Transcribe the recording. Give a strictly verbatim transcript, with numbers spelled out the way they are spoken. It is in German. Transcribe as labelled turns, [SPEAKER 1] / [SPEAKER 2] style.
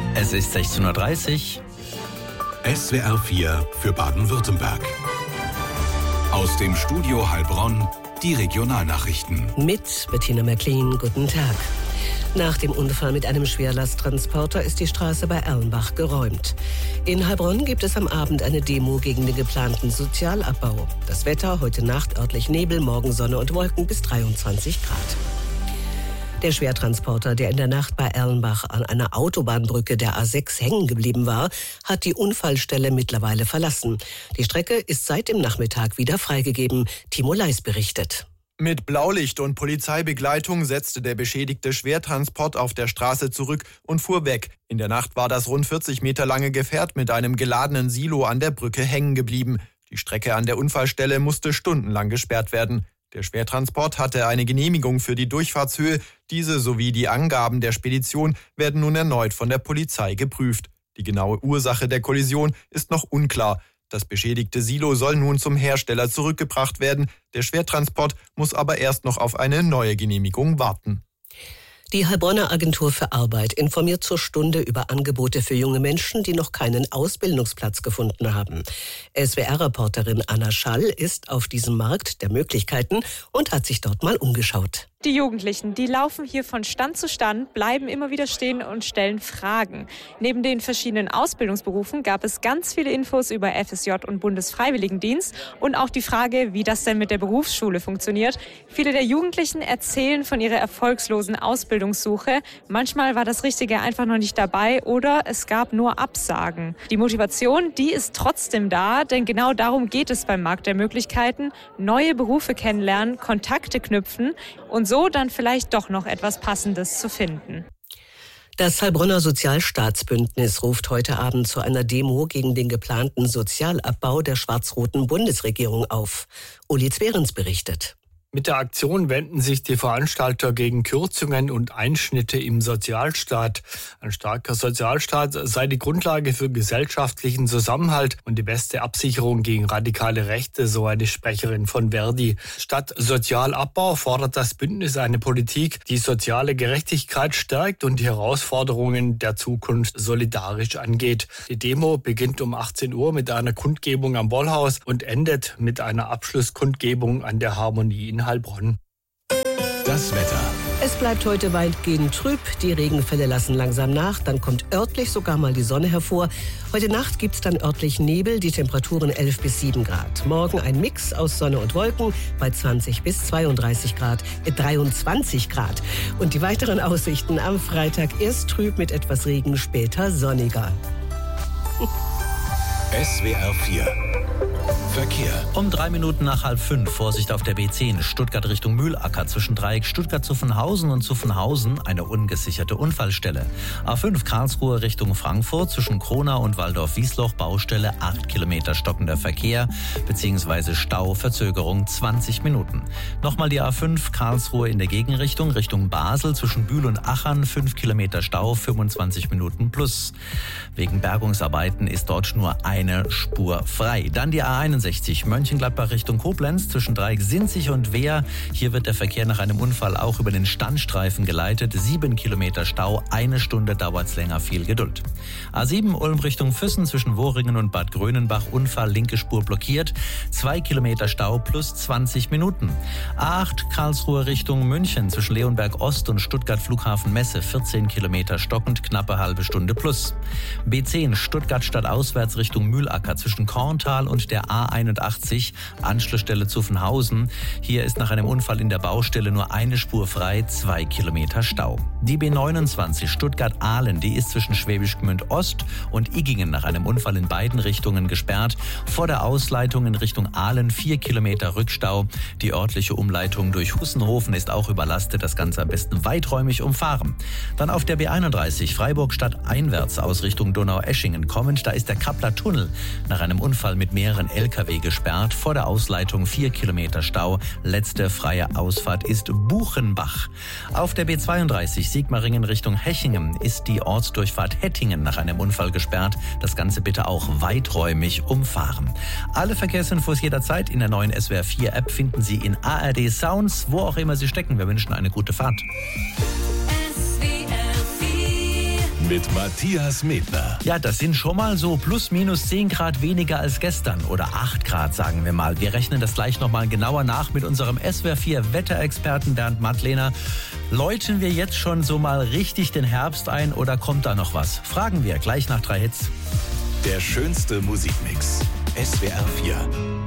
[SPEAKER 1] Es ist sechzehn Uhr dreißig.
[SPEAKER 2] S W R vier für Baden-Württemberg. Aus dem Studio Heilbronn die Regionalnachrichten.
[SPEAKER 3] Mit Bettina McLean, guten Tag. Nach dem Unfall mit einem Schwerlasttransporter ist die Straße bei Erlenbach geräumt. In Heilbronn gibt es am Abend eine Demo gegen den geplanten Sozialabbau. Das Wetter, heute Nacht örtlich Nebel, morgen Sonne und Wolken bis dreiundzwanzig Grad. Der Schwertransporter, der in der Nacht bei Erlenbach an einer Autobahnbrücke der A sechs hängen geblieben war, hat die Unfallstelle mittlerweile verlassen. Die Strecke ist seit dem Nachmittag wieder freigegeben. Timo Leis berichtet.
[SPEAKER 4] Mit Blaulicht und Polizeibegleitung setzte der beschädigte Schwertransport auf der Straße zurück und fuhr weg. In der Nacht war das rund vierzig Meter lange Gefährt mit einem geladenen Silo an der Brücke hängen geblieben. Die Strecke an der Unfallstelle musste stundenlang gesperrt werden. Der Schwertransport hatte eine Genehmigung für die Durchfahrtshöhe. Diese sowie die Angaben der Spedition werden nun erneut von der Polizei geprüft. Die genaue Ursache der Kollision ist noch unklar. Das beschädigte Silo soll nun zum Hersteller zurückgebracht werden. Der Schwertransport muss aber erst noch auf eine neue Genehmigung warten.
[SPEAKER 3] Die Heilbronner Agentur für Arbeit informiert zur Stunde über Angebote für junge Menschen, die noch keinen Ausbildungsplatz gefunden haben. S W R-Reporterin Anna Schall ist auf diesem Markt der Möglichkeiten und hat sich dort mal umgeschaut.
[SPEAKER 5] Die Jugendlichen, die laufen hier von Stand zu Stand, bleiben immer wieder stehen und stellen Fragen. Neben den verschiedenen Ausbildungsberufen gab es ganz viele Infos über F S J und Bundesfreiwilligendienst und auch die Frage, wie das denn mit der Berufsschule funktioniert. Viele der Jugendlichen erzählen von ihrer erfolgslosen Ausbildungssuche. Manchmal war das Richtige einfach noch nicht dabei oder es gab nur Absagen. Die Motivation, die ist trotzdem da, denn genau darum geht es beim Markt der Möglichkeiten. Neue Berufe kennenlernen, Kontakte knüpfen und so dann vielleicht doch noch etwas Passendes zu finden.
[SPEAKER 3] Das Heilbronner Sozialstaatsbündnis ruft heute Abend zu einer Demo gegen den geplanten Sozialabbau der schwarz-roten Bundesregierung auf. Uli Zwerens berichtet.
[SPEAKER 6] Mit der Aktion wenden sich die Veranstalter gegen Kürzungen und Einschnitte im Sozialstaat. Ein starker Sozialstaat sei die Grundlage für gesellschaftlichen Zusammenhalt und die beste Absicherung gegen radikale Rechte, so eine Sprecherin von Verdi. Statt Sozialabbau fordert das Bündnis eine Politik, die soziale Gerechtigkeit stärkt und die Herausforderungen der Zukunft solidarisch angeht. Die Demo beginnt um achtzehn Uhr mit einer Kundgebung am Bollhaus und endet mit einer Abschlusskundgebung an der Harmonie in Heilbronn.
[SPEAKER 2] Das Wetter.
[SPEAKER 3] Es bleibt heute weitgehend trüb, die Regenfälle lassen langsam nach, dann kommt örtlich sogar mal die Sonne hervor. Heute Nacht gibt es dann örtlich Nebel, die Temperaturen elf bis sieben Grad. Morgen ein Mix aus Sonne und Wolken bei zwanzig bis zweiunddreißig Grad, äh, dreiundzwanzig Grad. Und die weiteren Aussichten am Freitag erst trüb mit etwas Regen, später sonniger.
[SPEAKER 2] S W R vier Verkehr.
[SPEAKER 1] Um drei Minuten nach halb fünf, Vorsicht auf der B zehn, Stuttgart Richtung Mühlacker, zwischen Dreieck Stuttgart-Zuffenhausen und Zuffenhausen, eine ungesicherte Unfallstelle. A fünf Karlsruhe Richtung Frankfurt, zwischen Kronau und Waldorf-Wiesloch, Baustelle, acht Kilometer stockender Verkehr, beziehungsweise Stau, Verzögerung zwanzig Minuten. Nochmal die A fünf Karlsruhe in der Gegenrichtung, Richtung Basel, zwischen Bühl und Achern, fünf Kilometer Stau, fünfundzwanzig Minuten plus. Wegen Bergungsarbeiten ist dort nur eine Spur frei. Dann die A einundsechzig Mönchengladbach Richtung Koblenz zwischen Dreieck-Sinzig und Wehr. Hier wird der Verkehr nach einem Unfall auch über den Standstreifen geleitet. Sieben Kilometer Stau, eine Stunde dauert's länger, viel Geduld. A sieben Ulm Richtung Füssen zwischen Wohringen und Bad Grönenbach, Unfall, linke Spur blockiert. Zwei Kilometer Stau plus zwanzig Minuten. A acht Karlsruhe Richtung München zwischen Leonberg Ost und Stuttgart Flughafen Messe, vierzehn Kilometer stockend, knappe halbe Stunde plus. B zehn Stuttgart stadtauswärts Richtung Mühlacker zwischen Korntal und der A einundachtzig, Anschlussstelle Zuffenhausen. Hier ist nach einem Unfall in der Baustelle nur eine Spur frei, zwei Kilometer Stau. Die B neunundzwanzig Stuttgart-Ahlen, die ist zwischen Schwäbisch Gmünd Ost und Iggingen nach einem Unfall in beiden Richtungen gesperrt. Vor der Ausleitung in Richtung Ahlen vier Kilometer Rückstau. Die örtliche Umleitung durch Hussenhofen ist auch überlastet, das Ganze am besten weiträumig umfahren. Dann auf der B einunddreißig Freiburg Stadt einwärts aus Richtung Donaueschingen kommend, da ist der Kappler Tunnel nach einem Unfall mit mehreren L K W gesperrt. Vor der Ausleitung vier Kilometer Stau. Letzte freie Ausfahrt ist Buchenbach. Auf der B zweiunddreißig Sigmaringen Richtung Hechingen ist die Ortsdurchfahrt Hettingen nach einem Unfall gesperrt. Das Ganze bitte auch weiträumig umfahren. Alle Verkehrsinfos jederzeit in der neuen S W R vier App finden Sie in A R D Sounds, wo auch immer Sie stecken. Wir wünschen eine gute Fahrt.
[SPEAKER 2] mit Matthias Medner.
[SPEAKER 1] Ja, das sind schon mal so plus minus zehn Grad weniger als gestern oder acht Grad, sagen wir mal. Wir rechnen das gleich nochmal genauer nach mit unserem S W R vier Wetterexperten Bernd Mattlehner. Läuten wir jetzt schon so mal richtig den Herbst ein oder kommt da noch was? Fragen wir gleich nach drei Hits.
[SPEAKER 2] Der schönste Musikmix. S W R vier.